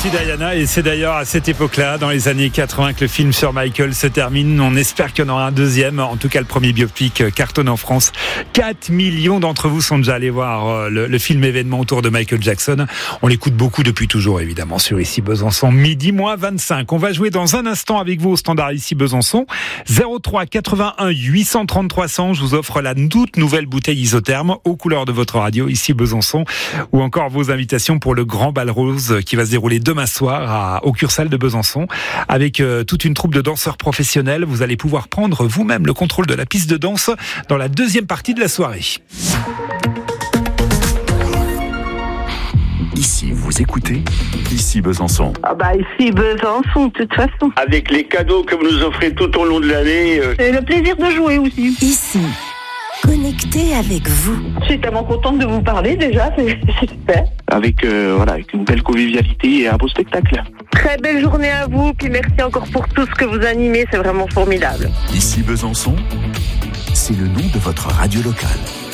Merci Diana, et c'est d'ailleurs à cette époque-là, dans les années 80, que le film sur Michael se termine. On espère qu'il y en aura un deuxième. En tout cas, le premier biopic cartonne en France. 4 millions d'entre vous sont déjà allés voir le film événement autour de Michael Jackson. On l'écoute beaucoup depuis toujours, évidemment, sur Ici Besançon, midi moins 25. On va jouer dans un instant avec vous au standard Ici Besançon. 03 81 830 300. Je vous offre la toute nouvelle bouteille isotherme aux couleurs de votre radio, Ici Besançon, ou encore vos invitations pour le grand bal rose qui va se dérouler demain soir au Cursal de Besançon avec toute une troupe de danseurs professionnels. Vous allez pouvoir prendre vous-même le contrôle de la piste de danse dans la deuxième partie de la soirée. Ici, vous écoutez Ici Besançon. Ici Besançon, de toute façon. Avec les cadeaux que vous nous offrez tout au long de l'année. C'est le plaisir de jouer aussi. Ici, connecté avec vous. Je suis tellement contente de vous parler déjà, c'est super. Avec une belle convivialité et un beau spectacle. Très belle journée à vous, puis merci encore pour tout ce que vous animez, c'est vraiment formidable. Ici Besançon, c'est le nom de votre radio locale.